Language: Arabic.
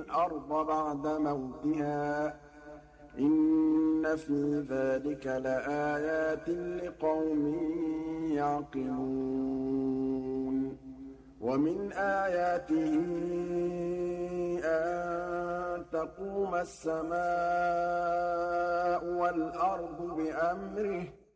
الْأَرْضَ بَعْدَ مَوْتِهَا ۚ إِنَّ فِي ذَٰلِكَ لَآيَاتٍ لِّقَوْمٍ يَعْقِلُونَ وَمِنْ آيَاتِهِ أَن تَقُومَ السَّمَاءُ وَالْأَرْضُ بِأَمْرِهِ